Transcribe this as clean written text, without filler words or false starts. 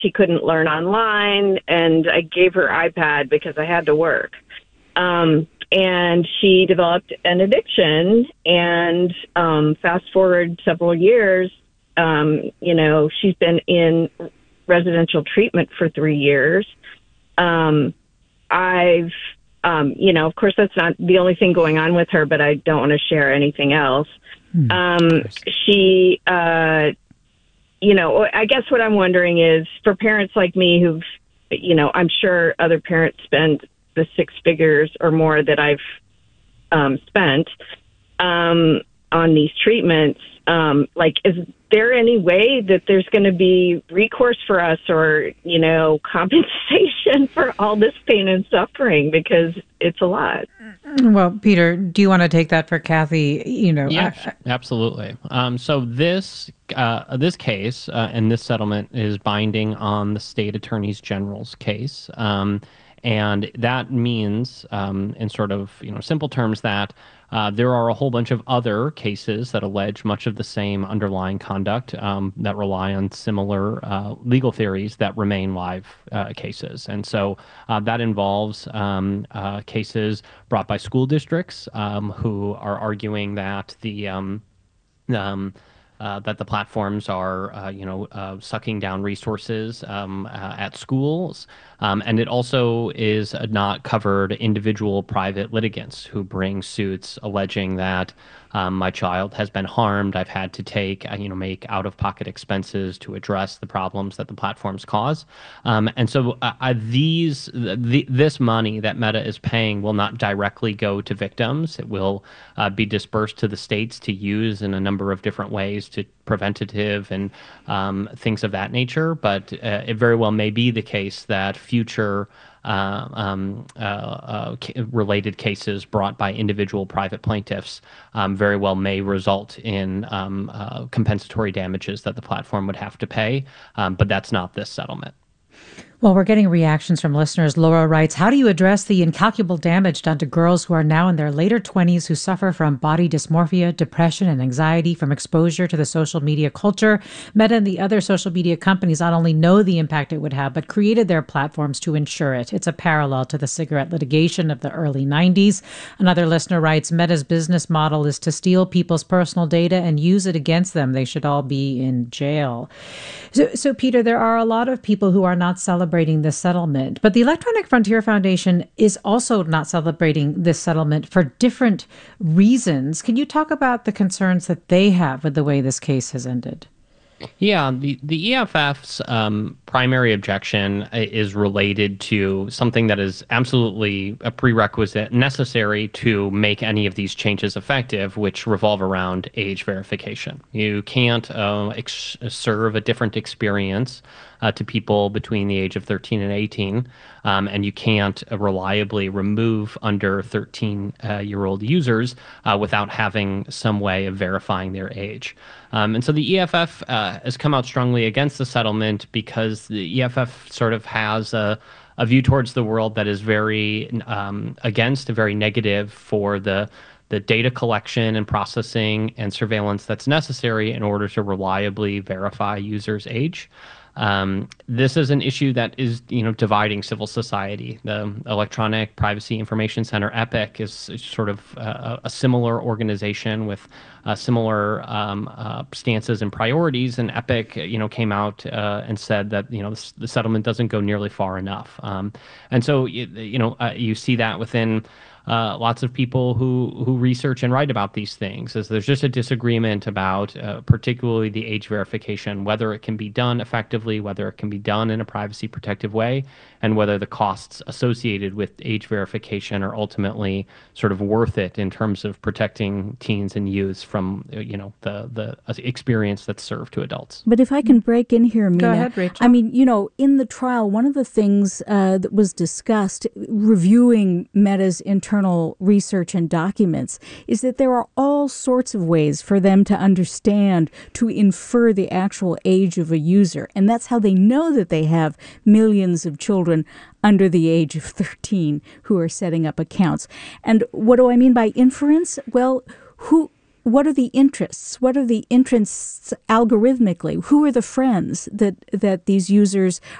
she couldn't learn online, and I gave her iPad because I had to work. And she developed an addiction, and fast forward several years, she's been in residential treatment for 3 years. Of course, that's not the only thing going on with her, but I don't want to share anything else. I guess what I'm wondering is, for parents like me who've, I'm sure other parents spend the six figures or more that I've spent on these treatments. Is there any way that there's going to be recourse for us, or, compensation for all this pain and suffering? Because it's a lot. Well, Peter, do you want to take that for Kathy? Yeah, absolutely. So this case and this settlement is binding on the state attorneys general's case. And that means, in sort of simple terms, that there are a whole bunch of other cases that allege much of the same underlying conduct that rely on similar legal theories that remain live cases. And so that involves cases brought by school districts who are arguing that that the platforms are, sucking down resources at schools. And it also is not covered individual private litigants who bring suits alleging that my child has been harmed. I've had to make out-of-pocket expenses to address the problems that the platforms cause. And so this money that Meta is paying will not directly go to victims. It will be dispersed to the states to use in a number of different ways, to preventative and things of that nature. But it very well may be the case that future related cases brought by individual private plaintiffs very well may result in compensatory damages that the platform would have to pay. But that's not this settlement. Well, we're getting reactions from listeners. Laura writes, how do you address the incalculable damage done to girls who are now in their later 20s who suffer from body dysmorphia, depression, and anxiety from exposure to the social media culture? Meta and the other social media companies not only know the impact it would have, but created their platforms to ensure it. It's a parallel to the cigarette litigation of the early 90s. Another listener writes, Meta's business model is to steal people's personal data and use it against them. They should all be in jail. So Peter, there are a lot of people who are not celebrating this settlement, but the Electronic Frontier Foundation is also not celebrating this settlement for different reasons. Can you talk about the concerns that they have with the way this case has ended? Yeah, the EFF's primary objection is related to something that is absolutely a prerequisite necessary to make any of these changes effective, which revolve around age verification. You can't serve a different experience to people between the age of 13 and 18, and you can't reliably remove under 13-year-old users without having some way of verifying their age. And so the EFF has come out strongly against the settlement because the EFF sort of has a view towards the world that is very very negative for the data collection and processing and surveillance that's necessary in order to reliably verify users' age. This is an issue that is, dividing civil society. The Electronic Privacy Information Center, EPIC, is sort of a similar organization with similar stances and priorities. And EPIC, came out and said that, the settlement doesn't go nearly far enough. And so, you see that within lots of people who research and write about these things, is there's just a disagreement about particularly the age verification, whether it can be done effectively, whether it can be done in a privacy protective way, and whether the costs associated with age verification are ultimately sort of worth it in terms of protecting teens and youths from the experience that's served to adults. But if I can break in here, Mina. Go ahead, Rachel. I mean, in the trial, one of the things that was discussed, reviewing Meta's internal research and documents, is that there are all sorts of ways for them to understand, to infer the actual age of a user. And that's how they know that they have millions of children under the age of 13 who are setting up accounts. And what do I mean by inference? Well, what are the interests? What are the interests algorithmically? Who are the friends that these users